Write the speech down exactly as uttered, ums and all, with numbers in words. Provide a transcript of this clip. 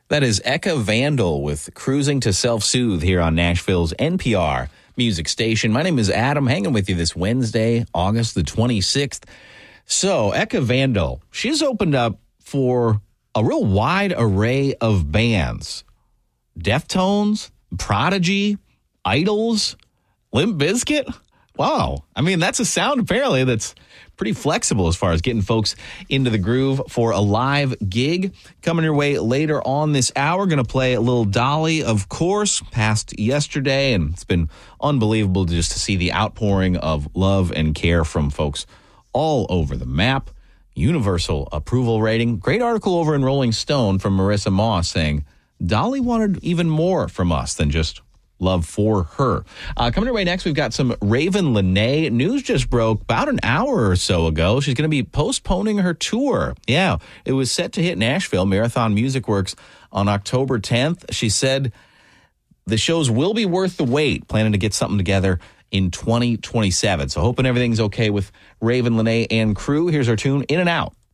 That is Eka Vandal with Cruising to Self-Soothe here on Nashville's N P R music station. My name is Adam, hanging with you this Wednesday, August the twenty-sixth. So, Eka Vandal, she's opened up for a real wide array of bands. Deftones, Prodigy, Idols, Limp Bizkit. Wow. I mean, that's a sound apparently that's pretty flexible as far as getting folks into the groove for a live gig. Coming your way later on this hour, going to play a little Dolly, of course, passed yesterday, and it's been unbelievable just to see the outpouring of love and care from folks all over the map. Universal approval rating. Great article over in Rolling Stone from Marissa Moss saying, Dolly wanted even more from us than just love for her. Uh, coming your way next, we've got some Raven Lenae. News just broke about an hour or so ago. She's going to be postponing her tour. Yeah, it was set to hit Nashville, Marathon Music Works, on October tenth. She said the shows will be worth the wait, planning to get something together in twenty twenty-seven. So hoping everything's okay with Raven Lenae and crew. Here's our tune, In and Out.